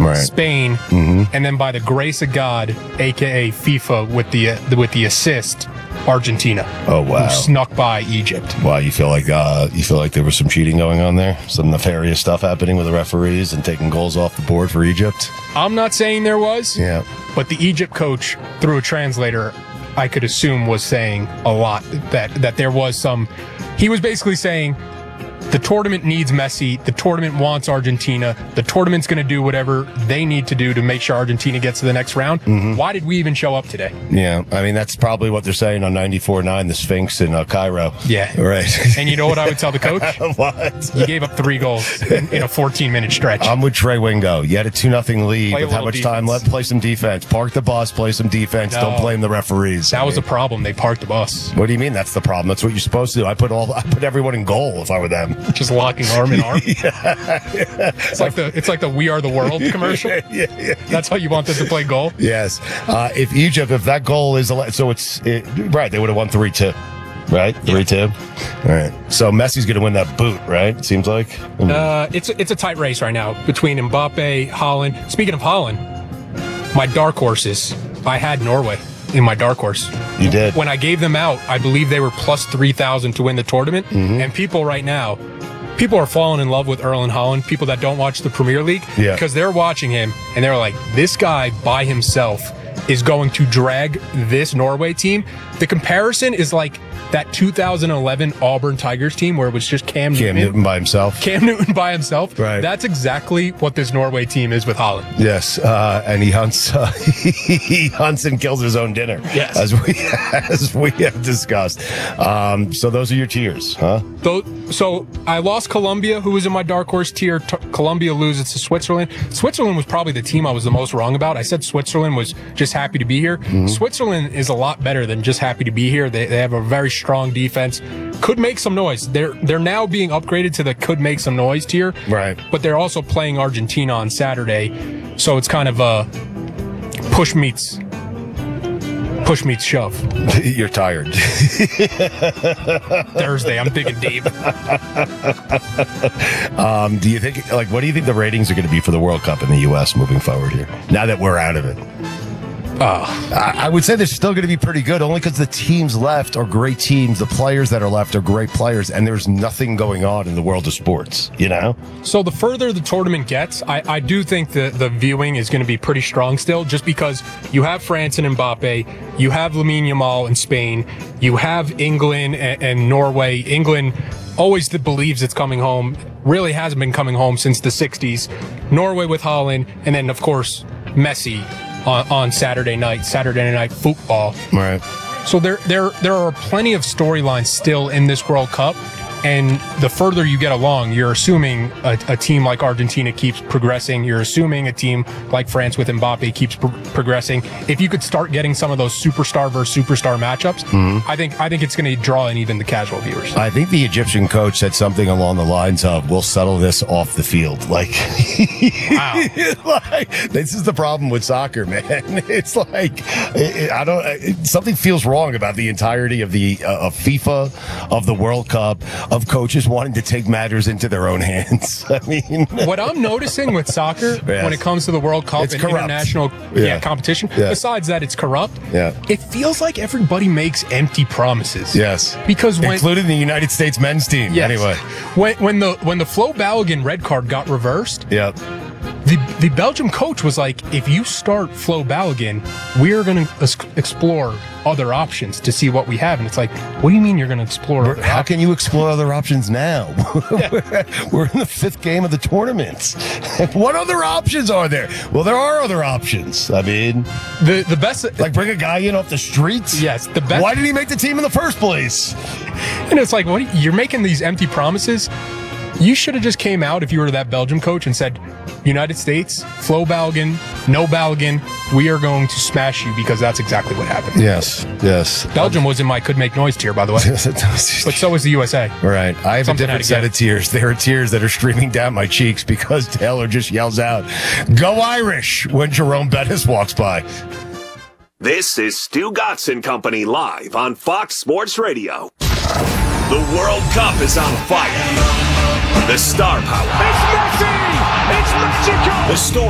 Spain, and then by the grace of God, aka FIFA, with the assist, Argentina. Oh wow! Who snuck by Egypt. Wow, you feel like there was some cheating going on there, some nefarious stuff happening with the referees and taking goals off the board for Egypt. I'm not saying there was. Yeah. But the Egypt coach, through a translator, I could assume was saying a lot that there was some. He was basically saying, the tournament needs Messi. The tournament wants Argentina. The tournament's going to do whatever they need to do to make sure Argentina gets to the next round. Why did we even show up today? Yeah, I mean, that's probably what they're saying on 94.9, the Sphinx in Cairo. Yeah. Right. And you know what I would tell the coach? What? You gave up 3 goals in a 14-minute stretch. I'm with Trey Wingo. You had a 2-0 lead Play with how much defense. time left. Play some defense. Park the bus. Play some defense. No. Don't blame the referees. That was the problem. They parked the bus. What do you mean that's the problem? That's what you're supposed to do. I put everyone in goal if I were them. Just locking arm in arm. It's like the We Are the World commercial. Yeah. That's how you want them to play goal. Yes. If that goal is right, they would have won 3-2. Right? 3-2. All right. So Messi's going to win that boot, right? It seems like. It's a tight race right now between Mbappe, Haaland. Speaking of Haaland, my dark horses. I had Norway in my dark horse. You did. When I gave them out, I believe they were plus 3,000 to win the tournament. And people are falling in love with Erling Haaland, people that don't watch the Premier League, because they're watching him and they're like, this guy by himself is going to drag this Norway team. The comparison is like that 2011 Auburn Tigers team where it was just Cam Newton by himself. Cam Newton by himself. Right. That's exactly what this Norway team is with Haaland. Yes, and he hunts. He hunts and kills his own dinner. Yes, as we have discussed. So those are your tiers, huh? So I lost Colombia, who was in my dark horse tier. Colombia loses to Switzerland. Switzerland was probably the team I was the most wrong about. I said Switzerland was just happy to be here. Switzerland is a lot better than just happy to be here. They have a very strong defense. Could make some noise. They're now being upgraded to the could make some noise tier. Right. But they're also playing Argentina on Saturday, so it's kind of a push meets shove. You're tired. Thursday, I'm digging deep. Do you think, what do you think the ratings are going to be for the World Cup in the U.S. moving forward here, now that we're out of it? I would say they're still going to be pretty good, only because the teams left are great teams. The players that are left are great players, and there's nothing going on in the world of sports, you know? So the further the tournament gets, I do think the viewing is going to be pretty strong still, just because you have France and Mbappe, you have Lamine Yamal in Spain, you have England and Norway. England always believes it's coming home, really hasn't been coming home since the 60s. Norway with Haaland, and then, of course, Messi on Saturday night football. Right. So there are plenty of storylines still in this World Cup, and the further you get along, you're assuming a team like Argentina keeps progressing. You're assuming a team like France with Mbappe keeps progressing. If you could start getting some of those superstar versus superstar matchups, I think it's going to draw in even the casual viewers. I think the Egyptian coach said something along the lines of, "We'll settle this off the field." Wow. This is the problem with soccer, man. It's like something feels wrong about the entirety of the of FIFA, of the World Cup, of coaches wanting to take matters into their own hands. I mean, what I'm noticing with soccer when it comes to the World Cup and international competition, besides that it's corrupt, it feels like everybody makes empty promises. Yes. Because including the United States men's team. Yes. Anyway. When the Flo Balogun red card got reversed, the Belgium coach was like, if you start Flo Balogun, we're going to explore other options to see what we have. And it's like, what do you mean you're going to explore? How can you explore other options now? We're in the 5th game of the tournament. What other options are there? Well, there are other options. I mean, the best, like bring a guy in off the streets. Yes, the best. Why did he make the team in the first place? And it's like, you're making these empty promises. You should have just came out if you were that Belgium coach and said, United States, Flo Balogun, no Balogun, we are going to smash you, because that's exactly what happened. Yes. Belgium was in my could make noise tier, by the way. But so was the USA. Right. I have a different set of tears. There are tears that are streaming down my cheeks because Taylor just yells out, "Go Irish," when Jerome Bettis walks by. This is Stu Gatz and Company live on Fox Sports Radio. The World Cup is on fire. The star power. It's Messi! It's magical! The story.